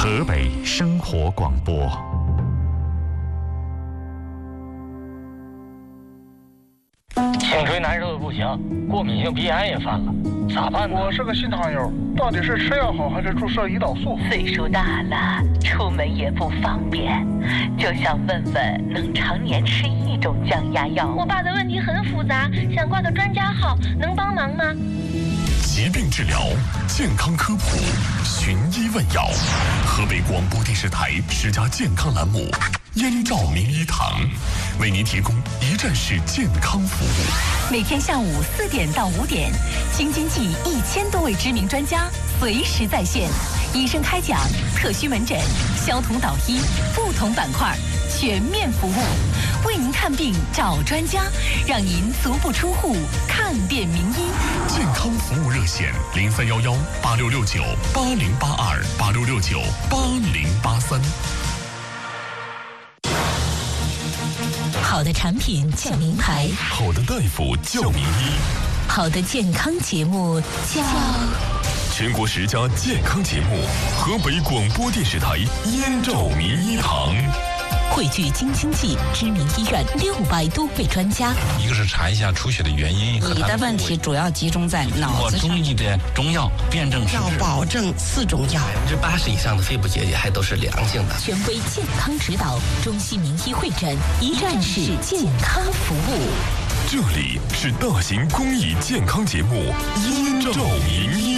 河北生活广播。 颈椎难受的不行，过敏性鼻炎也犯了，咋办呢？ 我是个新糖友，到底是吃药好还是注射胰岛素？ 岁数大了，出门也不方便，就想问问能常年吃一种降压药。 我爸的问题很复杂，想挂个专家号，能帮忙吗？ 疾病治疗，健康科普，寻医问药。河北广播电视台10家健康栏目，燕赵名医堂为您提供一站式健康服务。 每天下午4点到5点，京津冀1000多位知名专家随时在线，医生开讲，特需门诊，消毒导医，不同板块全面服务，为您看病找专家，让您足不出户看遍名医。 健康服务热线03118669808286698083。 好的产品叫名牌， 好的大夫叫名医， 好的健康节目叫全国10家健康节目，河北广播电视台燕赵名医堂。 汇聚京津冀知名医院600多位专家。 一个是查一下出血的原因， 你的问题主要集中在脑子上。 中医的中药辨证要保证4种药 ，80%以上的肺部结节还都是良性的。 权威健康指导，中西名医会诊，一站式健康服务。 这里是大型公益健康节目《燕赵名医